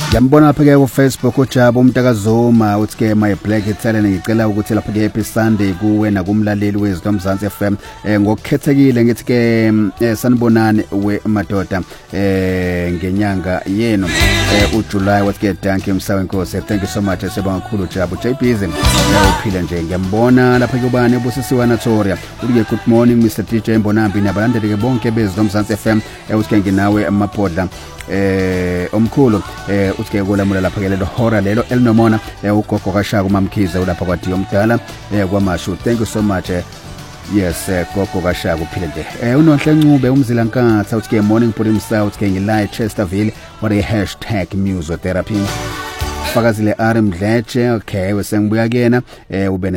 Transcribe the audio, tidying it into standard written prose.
Ngiyambona lapha ke ku Facebook uJabu Mtakazuma uthi ke my black Italian ngicela ukuthi lapha ke happy Sunday kuwe nakumlaleli weZwi Mzansi FM ngokukhethekile ngithi ke sanibonani we madoda ngenyanga yenu uJuly wathi ke thank you Msawe Nkosi thank you so much sebanga kakhulu Jabu JBZ uphile nje ngiyambona lapha kubani ubusisiwa Natoria uthi ke good morning Mr DJ Mbonambi nabalandeli ke bonke beZwi Mzansi FM uthi ke nginawe amapodla omkhulu uthi ke kolamula lapha ke lelo hora lelo elinomona ugogo kaShaka uMamkhize ulapha kwathi yomdala kwaMashu thank you so much yes gogo kaShaka uphile nje unonhle Ncube umzila Nkatha uthi ke morning Puri South ke ngilive Chesterville what a #musotherapy fakazile R Mdletshe okay wesengibuya kuyena ube